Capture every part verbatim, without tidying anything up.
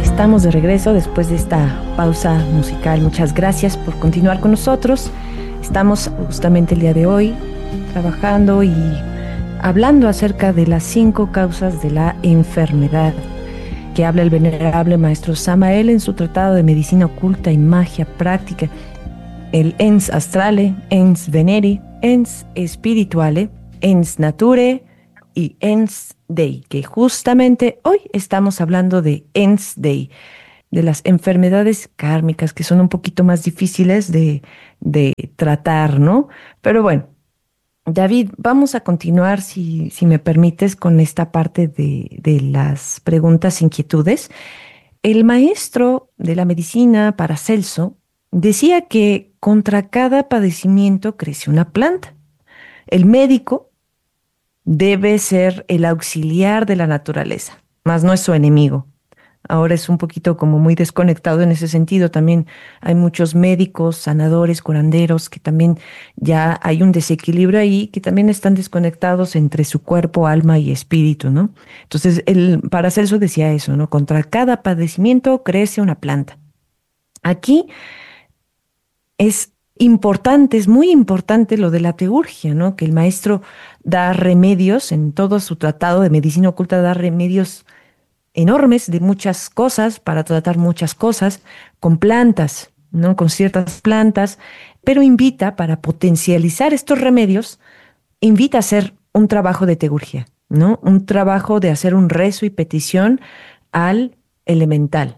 Estamos de regreso después de esta pausa musical. Muchas gracias por continuar con nosotros. Estamos justamente el día de hoy trabajando y hablando acerca de las cinco causas de la enfermedad que habla el venerable maestro Samael en su tratado de medicina oculta y magia práctica, el Ens Astrale, Ens Veneri, Ens Spirituale, Ens Nature y Ens Dei, que justamente hoy estamos hablando de Ens Dei, de las enfermedades kármicas que son un poquito más difíciles de, de tratar, ¿no? Pero bueno, David, vamos a continuar, si, si me permites, con esta parte de, de las preguntas, inquietudes. El maestro de la medicina, Paracelso, decía que contra cada padecimiento crece una planta. El médico debe ser el auxiliar de la naturaleza, mas no es su enemigo. Ahora es un poquito como muy desconectado en ese sentido. También hay muchos médicos, sanadores, curanderos, que también ya hay un desequilibrio ahí, que también están desconectados entre su cuerpo, alma y espíritu, ¿no? Entonces, el Paracelso decía eso, ¿no? Contra cada padecimiento crece una planta. Aquí es importante, es muy importante lo de la teurgia, ¿no? Que el maestro da remedios, en todo su tratado de medicina oculta da remedios enormes de muchas cosas, para tratar muchas cosas, con plantas, ¿no? Con ciertas plantas, pero invita, para potencializar estos remedios, invita a hacer un trabajo de teurgia, ¿no? Un trabajo de hacer un rezo y petición al elemental.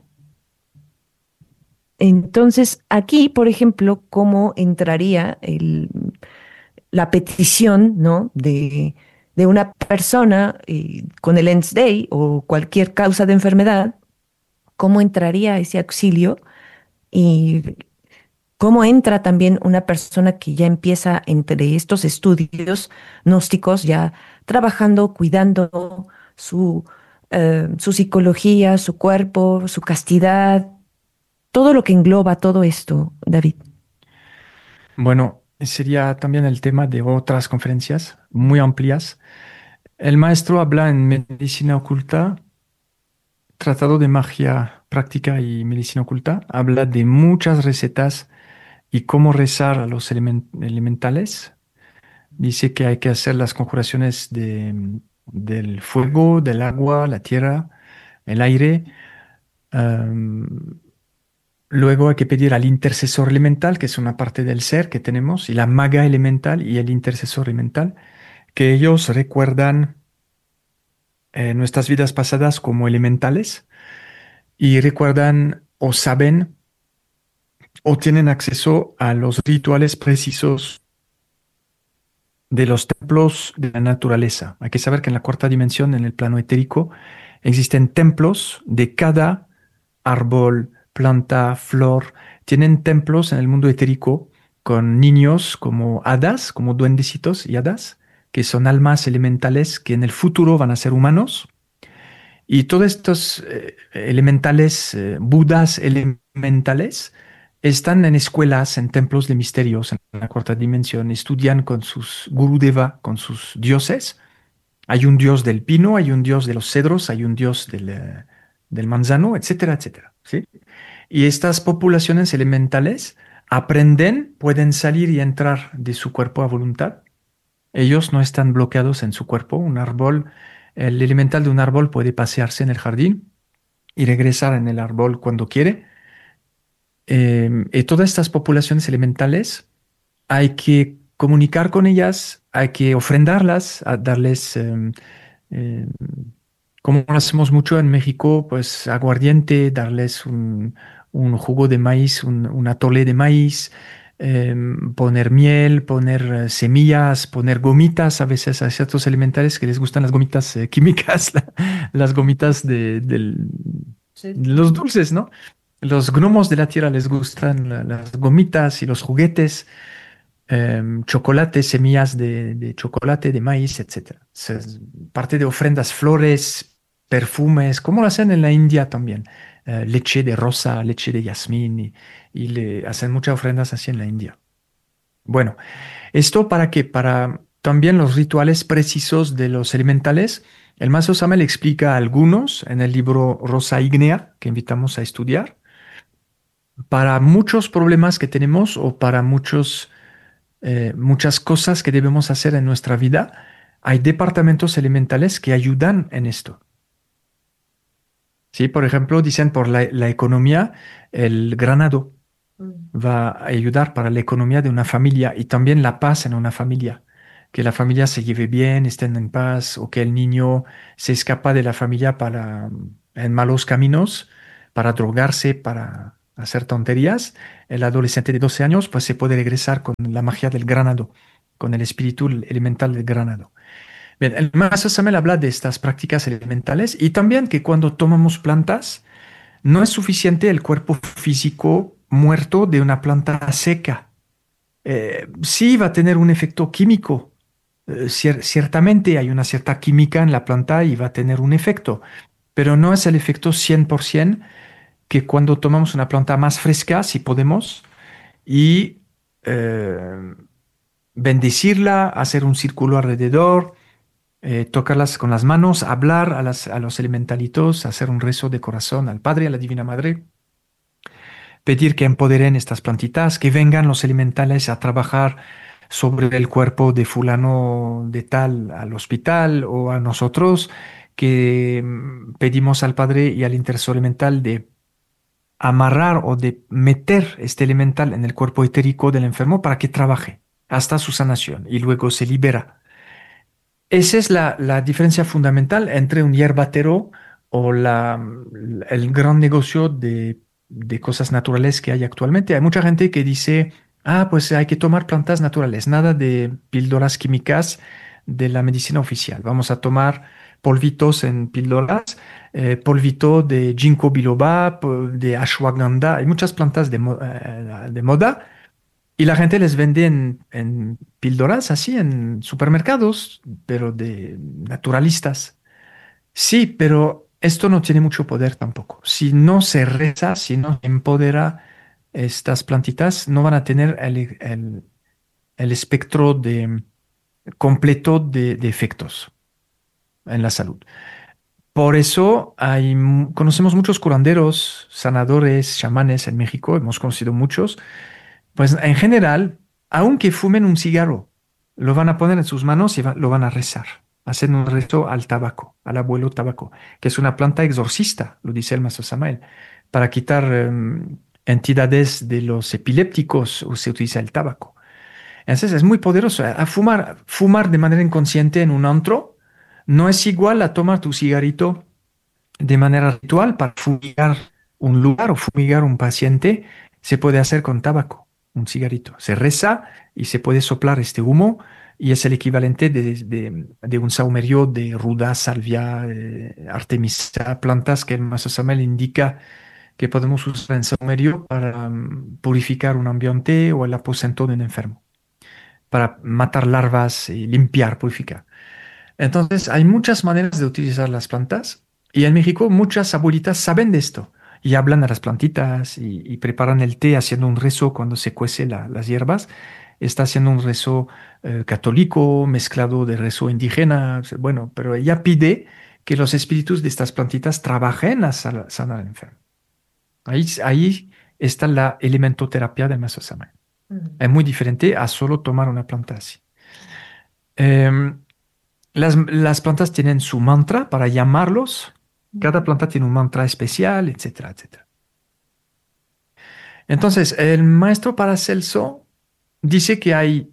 Entonces, aquí, por ejemplo, ¿cómo entraría el, la petición, ¿no? de, de una persona eh, con el Ens Dei o cualquier causa de enfermedad? ¿Cómo entraría ese auxilio? Y cómo entra también una persona que ya empieza entre estos estudios gnósticos, ya trabajando, cuidando su, eh, su psicología, su cuerpo, su castidad, todo lo que engloba todo esto, David. Bueno, sería también el tema de otras conferencias muy amplias. El maestro habla en medicina oculta, tratado de magia práctica y medicina oculta, habla de muchas recetas y cómo rezar a los elemen- elementales. Dice que hay que hacer las conjuraciones de, del fuego, del agua, la tierra, el aire. Am, Luego hay que pedir al intercesor elemental, que es una parte del ser que tenemos, y la maga elemental y el intercesor elemental, que ellos recuerdan eh, nuestras vidas pasadas como elementales y recuerdan o saben o tienen acceso a los rituales precisos de los templos de la naturaleza. Hay que saber que en la cuarta dimensión, en el plano etérico, existen templos de cada árbol, planta, flor. Tienen templos en el mundo etérico con niños como hadas, como duendecitos y hadas, que son almas elementales que en el futuro van a ser humanos. Y todos estos eh, elementales, eh, budas elementales, están en escuelas, en templos de misterios en la cuarta dimensión, estudian con sus gurudeva, con sus dioses. Hay un dios del pino, hay un dios de los cedros, hay un dios del, eh, del manzano, etcétera, etcétera. ¿Sí? Y estas poblaciones elementales aprenden, pueden salir y entrar de su cuerpo a voluntad. Ellos no están bloqueados en su cuerpo. Un árbol, el elemental de un árbol puede pasearse en el jardín y regresar en el árbol cuando quiere. Eh, y todas estas poblaciones elementales hay que comunicar con ellas, hay que ofrendarlas, a darles, eh, eh, como lo hacemos mucho en México, pues aguardiente, darles un, un jugo de maíz, un, un atole de maíz, eh, poner miel, poner eh, semillas, poner gomitas. A veces hay ciertos elementales que les gustan las gomitas eh, químicas, la- las gomitas de, del- Sí. los dulces, ¿no? Los gnomos de la tierra les gustan la- las gomitas y los juguetes, em, chocolate, semillas de, de chocolate, de maíz, etcétera. Se- parte de ofrendas, flores, perfumes, como lo hacen en la India también. Eh, leche de rosa, leche de jazmín y, y le hacen muchas ofrendas así en la India. Bueno, ¿esto para qué? Para también los rituales precisos de los elementales. El maestro Samuel explica algunos en el libro Rosa Ígnea, que invitamos a estudiar. Para muchos problemas que tenemos o para muchos, eh, muchas cosas que debemos hacer en nuestra vida, hay departamentos elementales que ayudan en esto. Sí, por ejemplo, dicen por la, la economía, el granado Mm. va a ayudar para la economía de una familia y también la paz en una familia. Que la familia se lleve bien, estén en paz, o que el niño se escapa de la familia para en malos caminos, para drogarse, para hacer tonterías. El adolescente de doce años pues se puede regresar con la magia del granado, con el espíritu elemental del granado. Bien, el maestro Samuel habla de estas prácticas elementales y también que cuando tomamos plantas, no es suficiente el cuerpo físico muerto de una planta seca. Eh, sí va a tener un efecto químico. Eh, cier- ciertamente hay una cierta química en la planta y va a tener un efecto, pero no es el efecto cien por ciento que cuando tomamos una planta más fresca, si podemos, y eh, bendecirla, hacer un círculo alrededor, eh, tocarlas con las manos, hablar a, las- a los elementalitos, hacer un rezo de corazón al Padre, a la Divina Madre, pedir que empoderen estas plantitas, que vengan los elementales a trabajar sobre el cuerpo de fulano de tal al hospital o a nosotros, que mm, pedimos al Padre y al intercesor elemental de amarrar o de meter este elemental en el cuerpo etérico del enfermo para que trabaje hasta su sanación y luego se libera. Esa es la, la diferencia fundamental entre un hierbatero o la, el gran negocio de, de cosas naturales que hay actualmente. Hay mucha gente que dice, ah, pues hay que tomar plantas naturales, nada de píldoras químicas de la medicina oficial. Vamos a tomar polvitos en píldoras, eh, polvito de ginkgo biloba, po- de ashwagandha. Hay muchas plantas de, mo- eh, de moda y la gente les vende en, en píldoras así en supermercados, pero de naturalistas. Sí, pero esto no tiene mucho poder tampoco. Si no se reza, si no se empodera estas plantitas, no van a tener el, el- el espectro de, completo de, de efectos en la salud. Por eso hay, mu- conocemos muchos curanderos, sanadores, chamanes en México, hemos conocido muchos. Pues en general, aunque fumen un cigarro, lo van a poner en sus manos y va- lo van a rezar. Hacen un rezo al tabaco, al abuelo tabaco, que es una planta exorcista, lo dice el maestro Samael. Para quitar em, entidades de los epilépticos se utiliza el tabaco. Entonces es muy poderoso. A fumar, fumar de manera inconsciente en un antro no es igual a tomar tu cigarrito de manera ritual para fumigar un lugar o fumigar un paciente. Se puede hacer con tabaco, un cigarrito. Se reza y se puede soplar este humo y es el equivalente de, de- de un saumerio de ruda, salvia, eh, artemisa, plantas que el Maestro Samuel indica que podemos usar en saumerio para mm, purificar un ambiente o el aposento de un enfermo, para matar larvas y limpiar, purificar. Entonces, hay muchas maneras de utilizar las plantas y en México muchas abuelitas saben de esto y hablan a las plantitas y, y preparan el té haciendo un rezo cuando se cuece la- las hierbas. Está haciendo un rezo eh, católico mezclado de rezo indígena. Bueno, pero ella pide que los espíritus de estas plantitas trabajen a sal- sanar al enfermo. Ahí, ahí está la elementoterapia del maestro Samael. Mm. Es muy diferente a solo tomar una planta así. Em, las, las plantas tienen su mantra para llamarlos. Cada planta tiene un mantra especial, etcétera, etcétera. Entonces, el maestro Paracelso dice que hay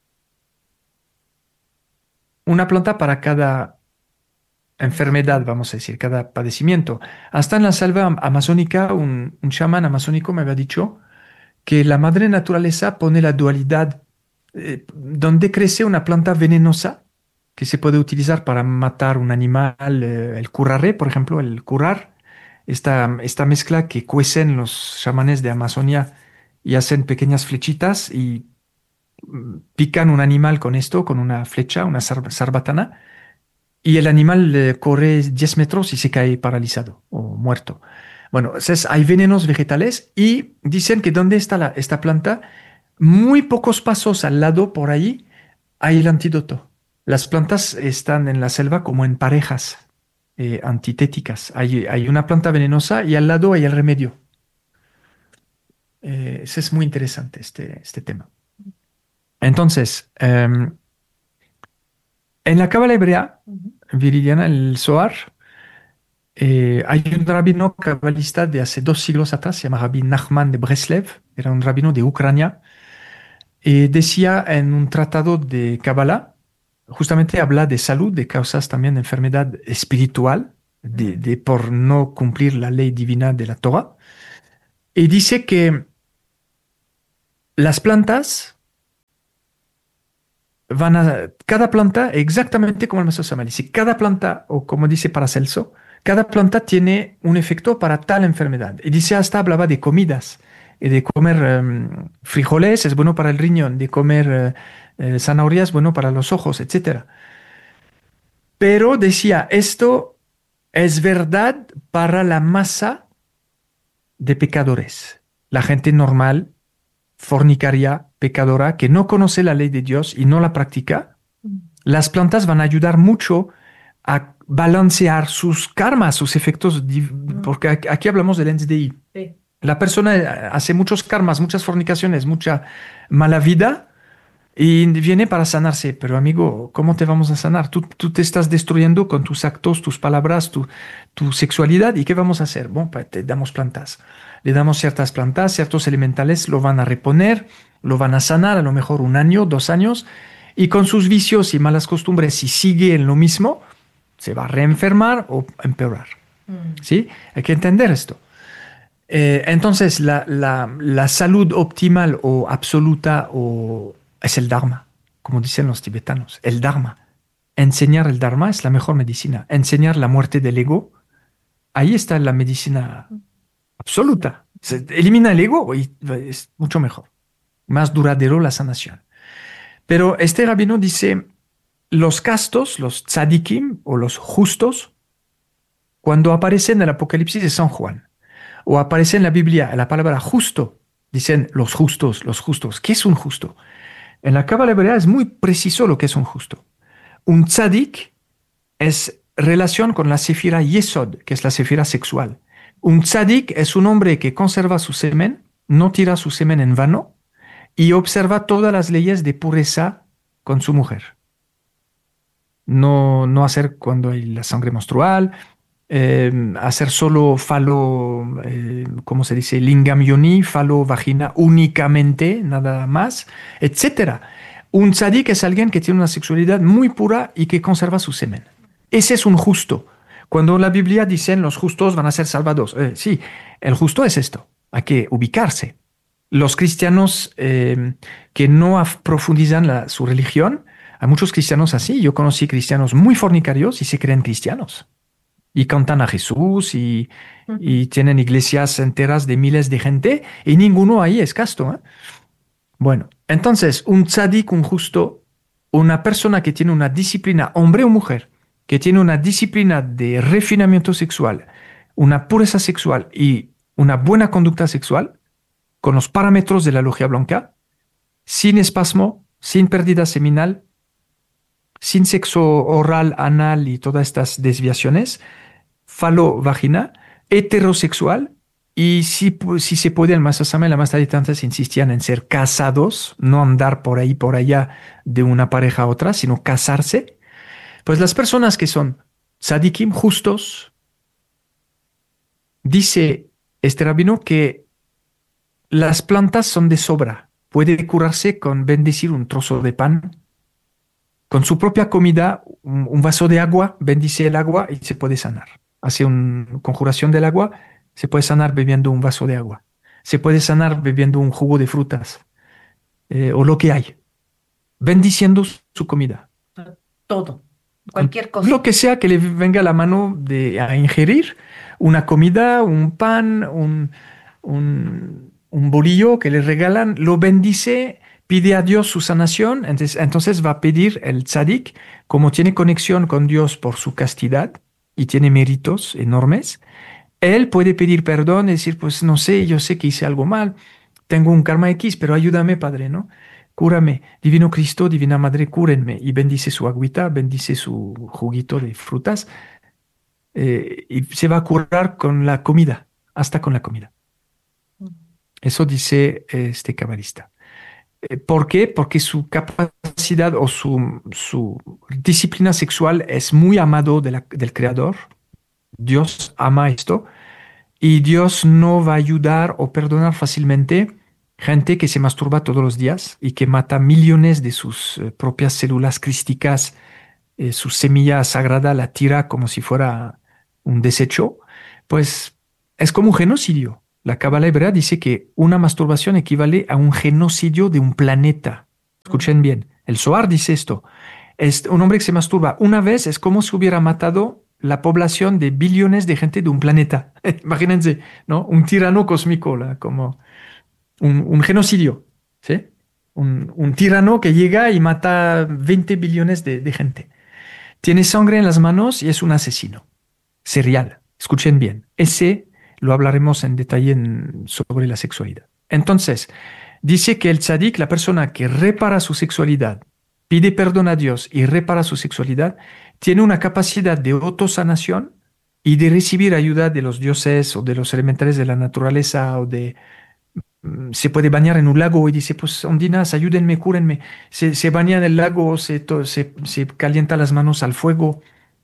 una planta para cada enfermedad, vamos a decir, cada padecimiento. Hasta en la selva am- amazónica, un, un chamán amazónico me había dicho que la madre naturaleza pone la dualidad, eh, donde crece una planta venenosa que se puede utilizar para matar un animal, eh, el curare, por ejemplo, el curar, esta, esta mezcla que cuecen los chamanes de Amazonia y hacen pequeñas flechitas y mm, pican un animal con esto, con una flecha, una sar- sarbatana, y el animal eh, corre diez metros y se cae paralizado o muerto. Bueno, entonces hay venenos vegetales y dicen que donde está la, esta planta, muy pocos pasos al lado por ahí hay el antídoto. Las plantas están en la selva como en parejas eh, antitéticas. Hay, hay una planta venenosa y al lado hay el remedio. Eh, ese es muy interesante, este, este tema. Entonces, em, en la Cábala hebrea, Viridiana, el Zohar, eh, hay un rabino cabalista de hace dos siglos atrás, se llama Rabbi Nachman de Breslev, era un rabino de Ucrania, y decía en un tratado de Cábala, justamente habla de salud, de causas también de enfermedad espiritual, de, de por no cumplir la ley divina de la Torah, y dice que las plantas van a, cada planta, exactamente como el maestro Sama dice, cada planta, o como dice Paracelso, cada planta tiene un efecto para tal enfermedad. Y dice, hasta hablaba de comidas, y de comer um, frijoles es bueno para el riñón, de comer uh, uh, zanahorias es bueno para los ojos, etcétera. Pero decía, esto es verdad para la masa de pecadores, la gente normal, fornicaria, pecadora, que no conoce la ley de Dios y no la practica. Las plantas van a ayudar mucho a balancear sus karmas, sus efectos, porque aquí hablamos del N D I. Sí. La persona hace muchos karmas, muchas fornicaciones, mucha mala vida y viene para sanarse. Pero amigo, ¿cómo te vamos a sanar? Tú, tú te estás destruyendo con tus actos, tus palabras, tu, tu sexualidad. ¿Y qué vamos a hacer? Bueno, pues te damos plantas. Le damos ciertas plantas, ciertos elementales, lo van a reponer, lo van a sanar a lo mejor un año, dos años, y con sus vicios y malas costumbres, si sigue en lo mismo, se va a reenfermar o empeorar. Mm. ¿Sí? Hay que entender esto. Eh, entonces, la, la, la salud optimal o absoluta o, es el Dharma, como dicen los tibetanos, el Dharma. Enseñar el Dharma es la mejor medicina. Enseñar la muerte del ego, ahí está la medicina absoluta. Se elimina el ego y es mucho mejor. Más duradero la sanación. Pero este rabino dice, los castos, los tzadikim o los justos, cuando aparecen en el Apocalipsis de San Juan, o aparece en la Biblia la palabra justo, dicen los justos, los justos. ¿Qué es un justo? En la Cábala hebrea es muy preciso lo que es un justo. Un tzadik es relación con la sefira Yesod, que es la sefira sexual. Un tzadik es un hombre que conserva su semen, no tira su semen en vano y observa todas las leyes de pureza con su mujer. No, no hacer cuando hay la sangre menstrual, eh, hacer solo falo, eh, ¿cómo se dice? Lingam yoni, falo vagina únicamente, nada más, etcétera. Un tzadik es alguien que tiene una sexualidad muy pura y que conserva su semen. Ese es un justo. Cuando la Biblia dice los justos van a ser salvados, eh, sí, el justo es esto, hay que ubicarse. Los cristianos eh, que no profundizan la, su religión, hay muchos cristianos así. Yo conocí cristianos muy fornicarios y se creen cristianos. Y cantan a Jesús y, uh-huh. y tienen iglesias enteras de miles de gente y ninguno ahí es casto. ¿eh? Bueno, entonces un tzadik, un justo, una persona que tiene una disciplina, hombre o mujer, que tiene una disciplina de refinamiento sexual, una pureza sexual y una buena conducta sexual, con los parámetros de la logia blanca, sin espasmo, sin pérdida seminal, sin sexo oral, anal y todas estas desviaciones, falo-vagina, heterosexual, y si, si se puede, el maestro Sama y la maestra Ditantes insistían en ser casados, no andar por ahí, por allá de una pareja a otra, sino casarse. Pues las personas que son tzadikim, justos, dice este rabino que las plantas son de sobra. Puede curarse con bendecir un trozo de pan, con su propia comida, un, un vaso de agua, bendice el agua y se puede sanar. Hace una conjuración del agua, se puede sanar bebiendo un vaso de agua. Se puede sanar bebiendo un jugo de frutas eh, o lo que hay. Bendiciendo su comida. Todo, cualquier cosa. Lo que sea que le venga a la mano de, a ingerir, una comida, un pan, un, un, un bolillo que le regalan, lo bendice, pide a Dios su sanación, entonces, entonces va a pedir el tzadik, como tiene conexión con Dios por su castidad y tiene méritos enormes, él puede pedir perdón y decir, pues no sé, yo sé que hice algo mal, tengo un karma X, pero ayúdame, Padre, ¿no? cúrame, Divino Cristo, Divina Madre, cúrenme, y bendice su agüita, bendice su juguito de frutas, eh, y se va a curar con la comida, hasta con la comida. Eso dice eh, este cabalista. Eh, ¿Por qué? Porque su capacidad o su, su disciplina sexual es muy amado de la- del Creador. Dios ama esto y Dios no va a ayudar o perdonar fácilmente gente que se masturba todos los días y que mata millones de sus eh, propias células crísticas, eh, su semilla sagrada la tira como si fuera un desecho, pues es como un genocidio. La Cábala hebrea dice que una masturbación equivale a un genocidio de un planeta. Escuchen bien, el Zohar dice esto. Es un hombre que se masturba una vez es como si hubiera matado la población de billones de gente de un planeta. Imagínense, ¿no? Un tirano cósmico, la- como un, un genocidio, ¿sí? Un, un tirano que llega y mata veinte billones de, de gente. Tiene sangre en las manos y es un asesino serial. Escuchen bien. Ese lo hablaremos en detalle en- sobre la sexualidad. Entonces, dice que el tzadik, la persona que repara su sexualidad, pide perdón a Dios y repara su sexualidad, tiene una capacidad de autosanación y de recibir ayuda de los dioses o de los elementales de la naturaleza o de... mm, Se puede bañar en un lago y dice, pues ondinas, ayúdenme, cúrenme. Se, se baña en el lago, se, to- se, se calienta las manos al fuego.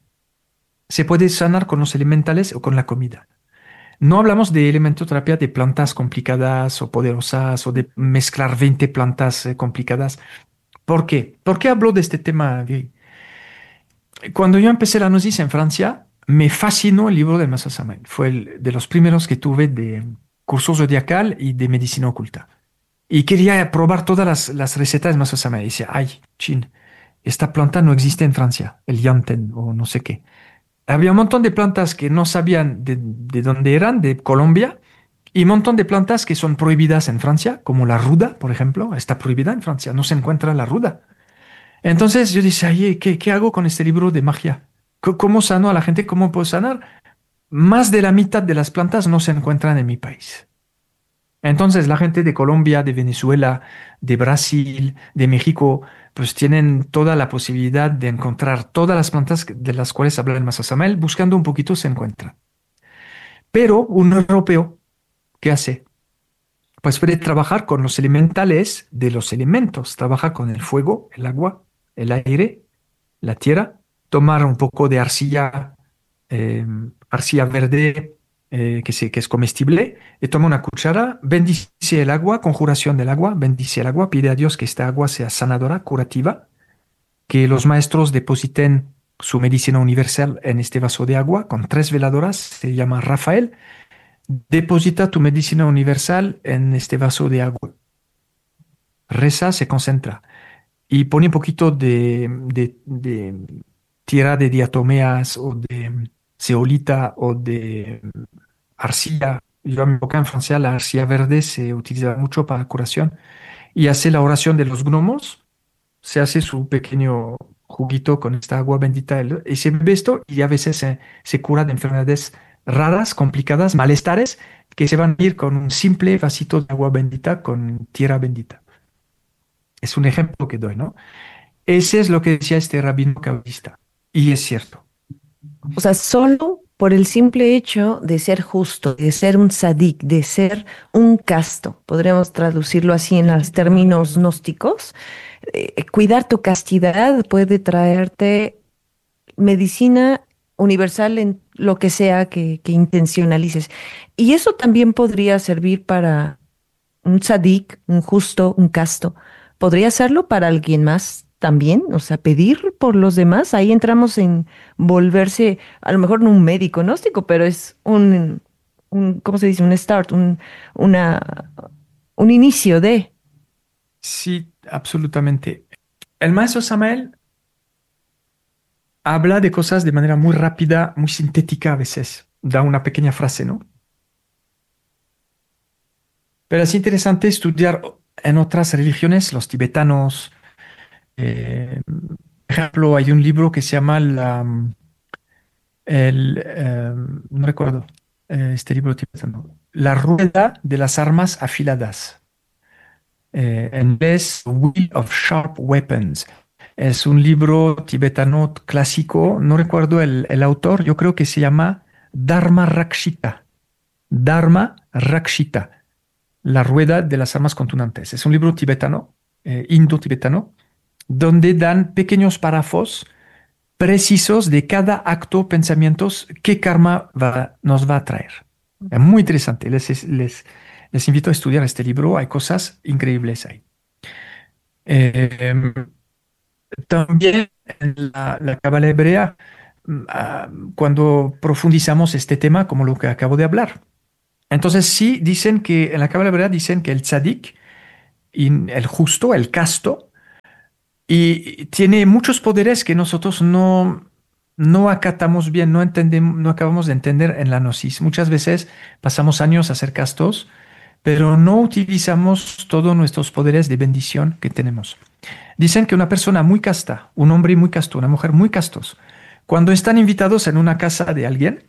Se puede sanar con los elementales o con la comida. No hablamos de elementoterapia de plantas complicadas o poderosas o de mezclar veinte plantas eh, complicadas. ¿Por qué? ¿Por qué hablo de este tema, Viri? Cuando yo empecé la gnosis en Francia, me fascinó el libro del Maestro Samael. Fue el de los primeros que tuve de curso zodiacal y de medicina oculta. Y quería probar todas las, las recetas del Maestro Samael. Y decía, ay, chin, esta planta no existe en Francia, el yanten o no sé qué. Había un montón de plantas que no sabían de, de dónde eran, de Colombia, y un montón de plantas que son prohibidas en Francia, como la ruda, por ejemplo, está prohibida en Francia, no se encuentra la ruda. Entonces yo dije, "Ay, ¿qué, qué hago con este libro de magia? C- ¿Cómo sano a la gente? ¿Cómo puedo sanar? Más de la mitad de las plantas no se encuentran en mi país. Entonces la gente de Colombia, de Venezuela, de Brasil, de México, pues tienen toda la posibilidad de encontrar todas las plantas que- de las cuales habla el Masasamel, buscando un poquito se encuentra. Pero un europeo, ¿qué hace? Pues puede trabajar con los elementales de los elementos, trabaja con el fuego, el agua, el aire, la tierra, tomar un poco de arcilla, eh, arcilla verde, eh, que, se- que es comestible, y toma una cuchara, bendice el agua, conjuración del agua, bendice el agua, pide a Dios que esta agua sea sanadora, curativa, que los maestros depositen su medicina universal en este vaso de agua con tres veladoras, se llama Rafael, deposita tu medicina universal en este vaso de agua, reza, se concentra y pone un poquito de, de, de tierra de diatomeas o de zeolita o de arcilla. Yo en mi época en Francia la arcilla verde se utiliza mucho para curación y hace la oración de los gnomos, se hace su pequeño juguito con esta agua bendita el- y se bebe esto y a veces se, se cura de enfermedades raras, complicadas, malestares que se van a ir con un simple vasito de agua bendita con tierra bendita. Es un ejemplo que doy, ¿no? Ese es lo que decía este rabino cabalista. Y es cierto. O sea, solo por el simple hecho de ser justo, de ser un sadik, de ser un casto, podríamos traducirlo así en los términos gnósticos, eh, cuidar tu castidad puede traerte medicina universal en lo que sea que, que intencionalices. Y eso también podría servir para un sadik, un justo, un casto. ¿Podría hacerlo para alguien más también? O sea, pedir por los demás. Ahí entramos en volverse, a lo mejor no un médico gnóstico, pero es un, un, ¿cómo se dice? Un start, un, una, un inicio de. Sí, absolutamente. El maestro Samael habla de cosas de manera muy rápida, muy sintética a veces. Da una pequeña frase, ¿no? Pero es interesante estudiar en otras religiones, los tibetanos. eh, por ejemplo, hay un libro que se llama la, el, eh, no recuerdo, eh, este libro tibetano, La rueda de las armas afiladas. Eh, en inglés, Wheel of Sharp Weapons. Es un libro tibetano clásico, no recuerdo el, el autor, yo creo que se llama Dharma Rakshita. Dharma Rakshita, la rueda de las armas contundantes. Es un libro tibetano, eh, indo-tibetano, donde dan pequeños párrafos precisos de cada acto, pensamientos, qué karma va- nos va a traer. Es muy interesante. Les, les, les invito a estudiar este libro. Hay cosas increíbles ahí. Eh, También en la, la Cábala hebrea, mm, ah, cuando profundizamos este tema, como lo que acabo de hablar. Entonces, sí, dicen que en la Cábala hebrea dicen que el tzadik, y el justo, el casto, y tiene muchos poderes que nosotros no, no acatamos bien, no entendemos, no acabamos de entender en la gnosis. Muchas veces pasamos años a ser castos, pero no utilizamos todos nuestros poderes de bendición que tenemos. Dicen que una persona muy casta, un hombre muy casto, una mujer muy castos, cuando están invitados en una casa de alguien,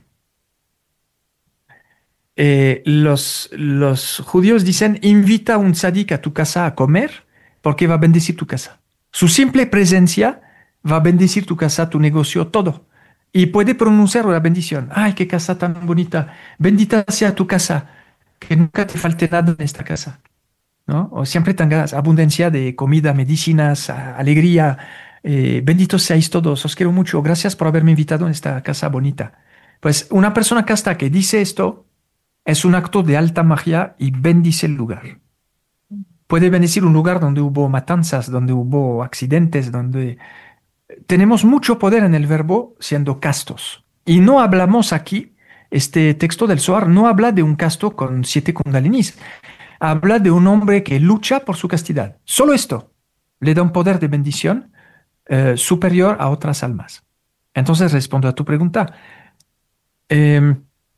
eh, los, los judíos dicen, invita a un tzadik a tu casa a comer porque va a bendecir tu casa. Su simple presencia va a bendecir tu casa, tu negocio, todo. Y puede pronunciar la bendición. Ay, qué casa tan bonita. Bendita sea tu casa. Que nunca te falte nada en esta casa. ¿No? O siempre tengas abundancia de comida, medicinas, a- alegría. Eh, benditos seáis todos. Os quiero mucho. Gracias por haberme invitado en esta casa bonita. Pues una persona casta que dice esto es un acto de alta magia y bendice el lugar. Puede bendecir un lugar donde hubo matanzas, donde hubo accidentes, donde tenemos mucho poder en el verbo siendo castos. Y no hablamos aquí, este texto del Zohar no habla de un casto con siete kundalinis, habla de un hombre que lucha por su castidad. Solo esto le da un poder de bendición eh, superior a otras almas. Entonces respondo a tu pregunta. Eh,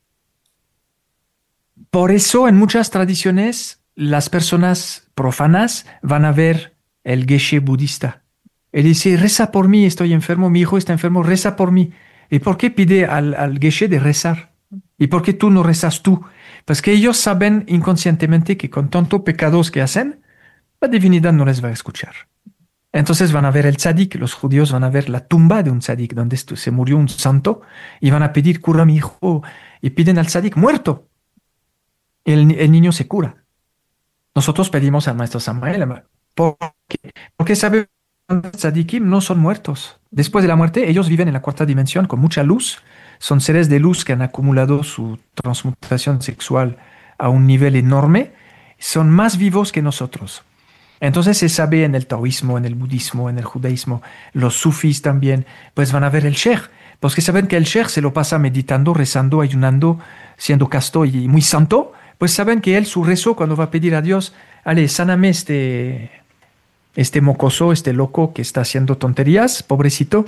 por eso en muchas tradiciones las personas profanas van a ver el geshe budista. Él dice, reza por mí, estoy enfermo, mi hijo está enfermo, reza por mí. ¿Y por qué pide al, al geshe de rezar? ¿Y por qué tú no rezas tú? Pues que ellos saben inconscientemente que con tantos pecados que hacen, la divinidad no les va a escuchar. Entonces van a ver el tzadik, los judíos van a ver la tumba de un tzadik donde esto- se murió un santo y van a pedir, cura a mi hijo, y piden al tzadik muerto. El, ni- el niño se cura. Nosotros pedimos al maestro Samael, ¿por qué? Porque sabe que los tzadikim no son muertos. Después de la muerte, ellos viven en la cuarta dimensión con mucha luz. Son seres de luz que han acumulado su transmutación sexual a un nivel enorme. Son más vivos que nosotros. Entonces se sabe en el taoísmo, en el budismo, en el judaísmo, los sufís también, pues van a ver el sheikh, porque saben que el sheikh se lo pasa meditando, rezando, ayunando, siendo casto y muy santo, pues saben que él su rezo cuando va a pedir a Dios, ale, sáname este, este mocoso, este loco que está haciendo tonterías, pobrecito,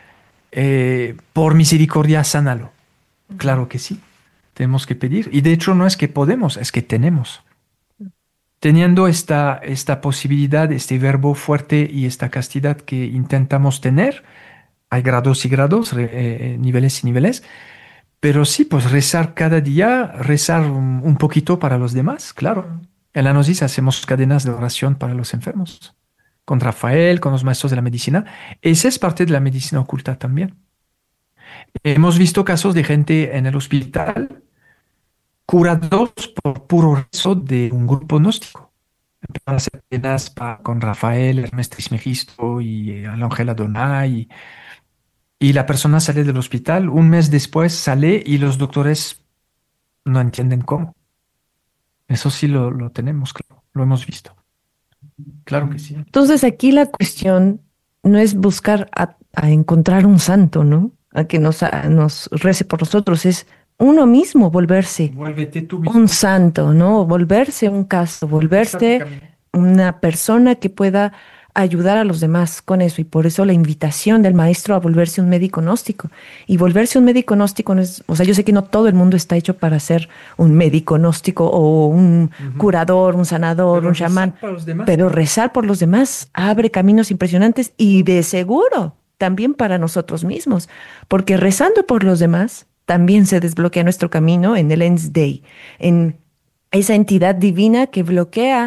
eh, por misericordia sánalo. Claro que sí, tenemos que pedir. Y de hecho no es que podemos, es que tenemos. Teniendo esta, esta posibilidad, este verbo fuerte y esta castidad que intentamos tener, hay grados y grados, re- eh, niveles y niveles, pero sí, pues rezar cada día, rezar un, un poquito para los demás, claro. En la Gnosis hacemos cadenas de oración para los enfermos, con Rafael, con los maestros de la medicina. Esa es parte de la medicina oculta también. Hemos visto casos de gente en el hospital curados por puro rezo de un grupo gnóstico. Empezaron a hacer cadenas pa- con Rafael, Hermes Trismegisto y eh, el ángel Adonai. Y, y la persona sale del hospital, un mes después sale y los doctores no entienden cómo. Eso sí lo, lo tenemos, claro, lo hemos visto. Claro que sí. Entonces aquí la cuestión no es buscar a, a encontrar un santo, ¿no? A que nos, a- nos rece por nosotros, es uno mismo volverse Vuélvete tú un mismo. santo, ¿no? Volverse un casto, volverse Exactamente. una persona que pueda ayudar a los demás con eso. Y por eso la invitación del maestro a volverse un médico gnóstico. Y volverse un médico gnóstico no es, o sea, yo sé que no todo el mundo está hecho para ser un médico gnóstico o un Ujú. curador, un sanador, Pero un rezar chamán, para los demás. pero rezar por los demás abre caminos impresionantes y de seguro también para nosotros mismos, porque rezando por los demás también se desbloquea nuestro camino en el Ens Dei, en esa entidad divina que bloquea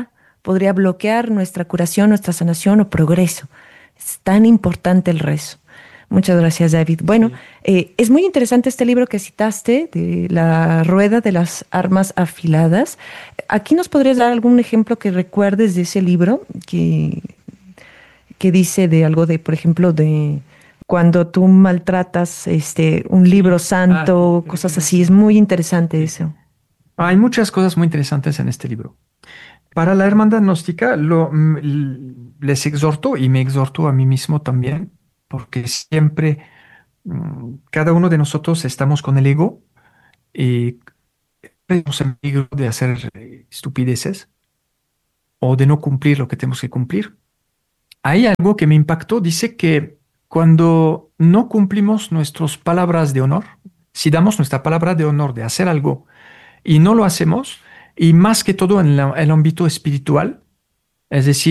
podría bloquear nuestra curación, nuestra sanación o progreso. Es tan importante el rezo. Muchas gracias, David. Bueno, Sí. eh, es muy interesante este libro que citaste, de La Rueda de las Armas Afiladas. ¿Aquí nos podrías dar algún ejemplo que recuerdes de ese libro que, que dice de algo de, por ejemplo, de cuando tú maltratas este, un libro Sí. Ah, sí, santo, creo que cosas lo así? Es entiendo. muy interesante Sí. eso. Hay muchas cosas muy interesantes en este libro. Para la hermandad gnóstica, lo, mm, l- les exhorto y me exhorto a mí mismo también, porque siempre mm, cada uno de nosotros estamos con el ego y tenemos el peligro de hacer eh, estupideces o de no cumplir lo que tenemos que cumplir. Hay algo que me impactó, dice que cuando no cumplimos nuestras palabras de honor, si damos nuestra palabra de honor de hacer algo y no lo hacemos, y más que todo en la- el ámbito espiritual, es decir,